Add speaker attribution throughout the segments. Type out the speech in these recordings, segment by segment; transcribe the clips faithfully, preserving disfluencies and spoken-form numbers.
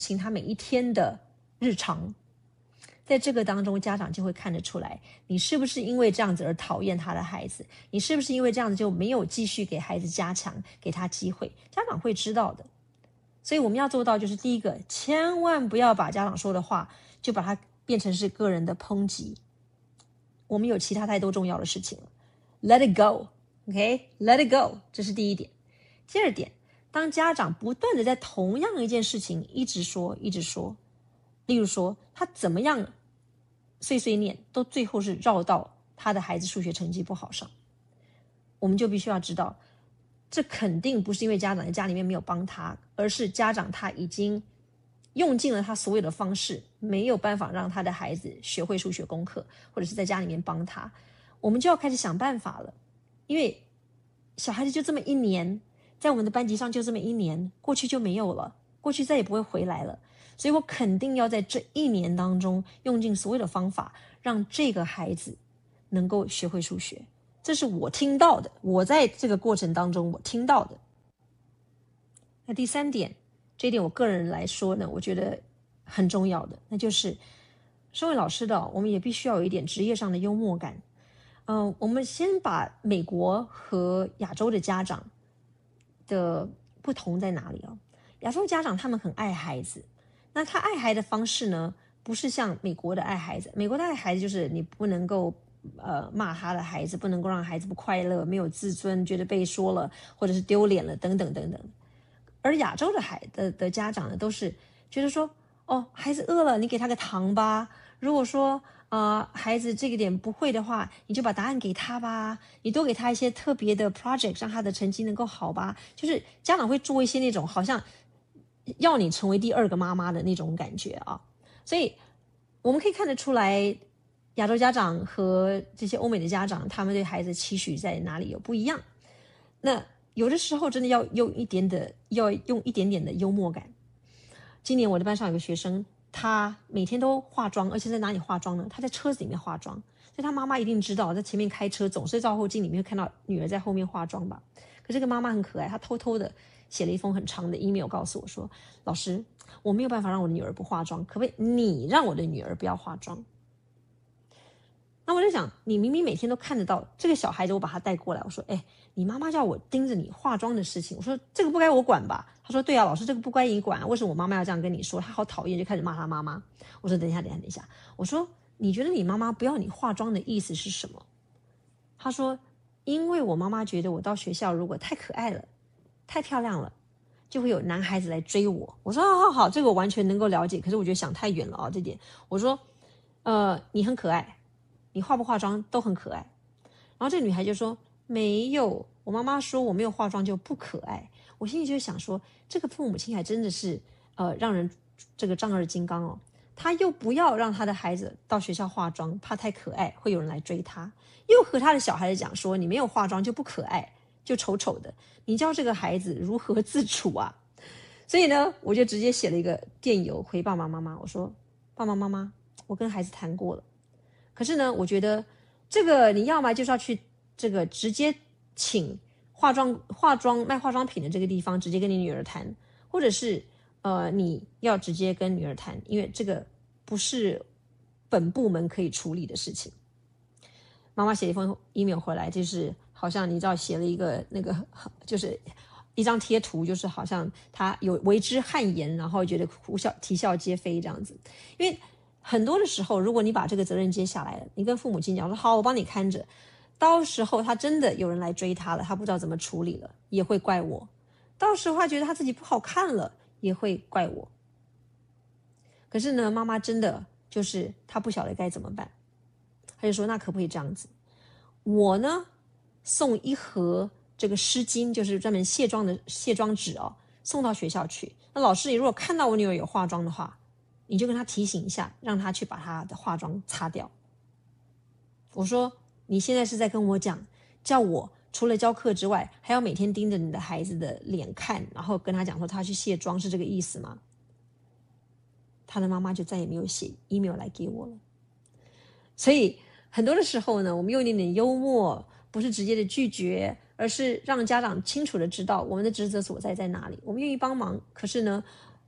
Speaker 1: 行他每一天的日常。在这个当中，家长就会看得出来，你是不是因为这样子而讨厌他的孩子，你是不是因为这样子就没有继续给孩子加强，给他机会，家长会知道的。所以我们要做到就是第一个，千万不要把家长说的话就把它变成是个人的抨击，我们有其他太多重要的事情了。 Let it go， OK， Let it go， 这是第一点。第二点，当家长不断的在同样一件事情一直说一直说，例如说他怎么样碎碎念都最后是绕到他的孩子数学成绩不好上，我们就必须要知道，这肯定不是因为家长在家里面没有帮他，而是家长他已经用尽了他所有的方式，没有办法让他的孩子学会数学功课，或者是在家里面帮他。我们就要开始想办法了，因为小孩子就这么一年，在我们的班级上就这么一年，过去就没有了，过去再也不会回来了。所以我肯定要在这一年当中用尽所有的方法，让这个孩子能够学会数学。这是我听到的，我在这个过程当中我听到的。那第三点，这一点我个人来说呢，我觉得很重要的，那就是身为老师的，我们也必须要有一点职业上的幽默感。嗯、呃，我们先把美国和亚洲的家长的不同在哪里啊？亚洲家长他们很爱孩子，那他爱孩子的方式呢，不是像美国的爱孩子。美国的爱孩子就是你不能够呃骂他的孩子，不能够让孩子不快乐，没有自尊，觉得被说了或者是丢脸了等等等等。而亚洲的孩的的家长呢，都是觉得说，哦，孩子饿了，你给他个糖吧。如果说呃孩子这个点不会的话，你就把答案给他吧，你多给他一些特别的 project， 让他的成绩能够好吧。就是家长会做一些那种好像要你成为第二个妈妈的那种感觉啊。所以我们可以看得出来，亚洲家长和这些欧美的家长，他们对孩子期许在哪里有不一样。那有的时候真的要用一点的，要用一点点的幽默感。今年我的班上有个学生，他每天都化妆，而且在哪里化妆呢？他在车子里面化妆，所以他妈妈一定知道，在前面开车总是照后镜里面会看到女儿在后面化妆吧。可这个妈妈很可爱，她偷偷的写了一封很长的 email 告诉我说，老师，我没有办法让我的女儿不化妆，可不可以你让我的女儿不要化妆？那我在想，你明明每天都看得到这个小孩子，我把他带过来，我说，哎，你妈妈叫我盯着你化妆的事情，我说这个不该我管吧？他说对啊，老师，这个不该你管，为什么我妈妈要这样跟你说？他好讨厌，就开始骂他妈妈。我说等一下，等一下，等一下，我说你觉得你妈妈不要你化妆的意思是什么？他说，因为我妈妈觉得我到学校如果太可爱了，太漂亮了，就会有男孩子来追我。我说好好好，这个我完全能够了解，可是我觉得想太远了啊，这点。我说，呃，你很可爱。你化不化妆都很可爱。然后这个女孩就说，没有，我妈妈说我没有化妆就不可爱。我心里就想说，这个父母亲还真的是呃让人这个丈二金刚哦。他又不要让他的孩子到学校化妆，怕太可爱会有人来追他，又和他的小孩子讲说，你没有化妆就不可爱，就丑丑的，你教这个孩子如何自处啊？所以呢，我就直接写了一个电邮回爸爸妈妈，我说，爸爸妈妈，我跟孩子谈过了，可是呢，我觉得这个你要么就是要去这个直接请化妆化妆卖化妆品的这个地方直接跟你女儿谈，或者是呃你要直接跟女儿谈，因为这个不是本部门可以处理的事情。妈妈写一封 email 回来，就是好像你知道写了一个那个就是一张贴图，就是好像他有为之汗颜，然后觉得哭笑啼笑皆非这样子。因为很多的时候，如果你把这个责任接下来了，你跟父母亲讲说好，我帮你看着，到时候他真的有人来追他了，他不知道怎么处理了，也会怪我。到时候他觉得他自己不好看了，也会怪我。可是呢，妈妈真的就是他不晓得该怎么办，他就说那可不可以这样子？我呢送一盒这个湿巾，就是专门卸妆的卸妆纸哦，送到学校去。那老师，你如果看到我女儿有化妆的话，你就跟他提醒一下，让他去把他的化妆擦掉。我说你现在是在跟我讲，叫我除了教课之外，还要每天盯着你的孩子的脸看，然后跟他讲说他去卸妆，是这个意思吗？他的妈妈就再也没有写 email 来给我了。所以很多的时候呢，我们用一点点幽默，不是直接的拒绝，而是让家长清楚的知道我们的职责所在在哪里。我们愿意帮忙，可是呢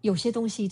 Speaker 1: 有些东西